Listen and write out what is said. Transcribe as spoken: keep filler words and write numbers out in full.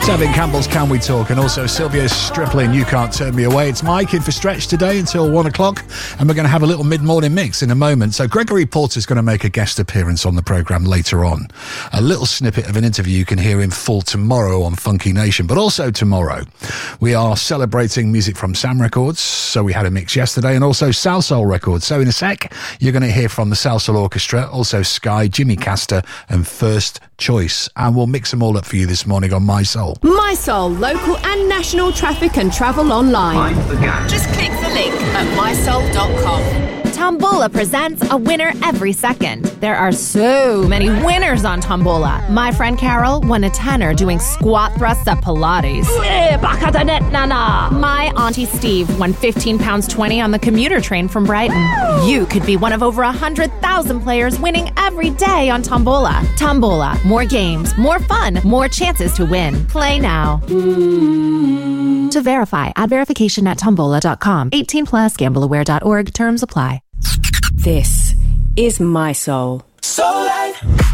Tevin Campbell's Can We Talk, and also Sylvia Stripling, You Can't Turn Me Away. It's Mike in for Stretch today until one o'clock, and we're going to have a little mid-morning mix in a moment. So Gregory Porter's going to make a guest appearance on the programme later on. A little snippet of an interview you can hear in full tomorrow on Funky Nation, but also tomorrow we are celebrating music from Sam Records, so we had a mix yesterday, and also Salsoul Records. So in a sec, you're going to hear from the Salsoul Orchestra, also Sky, Jimmy Castor and First Choice, and we'll mix them all up for you this morning on My Soul. My Soul, local and national traffic and travel online. Just click the link at my soul dot com. Tombola presents a winner every second. There are so many winners on Tombola. My friend Carol won a tenner doing squat thrusts at Pilates. My auntie Steve won fifteen pounds twenty on the commuter train from Brighton. You could be one of over one hundred thousand players winning every day on Tombola. Tombola. More games, more fun, more chances to win. Play now. Mm. To verify, add verification at tombola dot com. eighteen plus, gamble aware dot org. Terms apply. This is My Soul. Soul Life.